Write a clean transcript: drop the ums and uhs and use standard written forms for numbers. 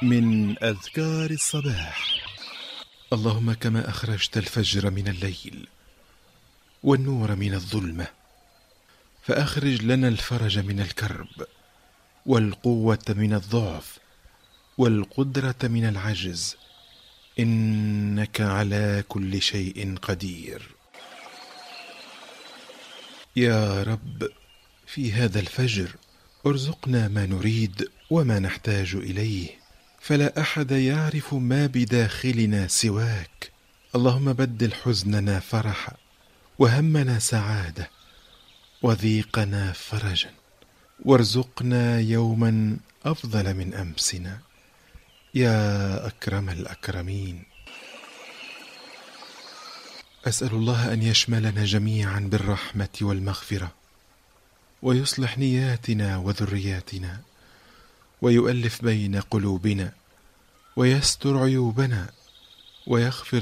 من أذكار الصباح. اللهم كما أخرجت الفجر من الليل والنور من الظلمة، فأخرج لنا الفرج من الكرب، والقوة من الضعف، والقدرة من العجز، إنك على كل شيء قدير. يا رب، في هذا الفجر ارزقنا ما نريد وما نحتاج إليه، فلا أحد يعرف ما بداخلنا سواك. اللهم بدل حزننا فرحا، وهمنا سعادة، وضيقنا فرجا، وارزقنا يوما أفضل من أمسنا يا أكرم الأكرمين. أسأل الله أن يشملنا جميعا بالرحمة والمغفرة، ويصلح نياتنا وذرياتنا، ويؤلف بين قلوبنا، ويستر عيوبنا، ويغفر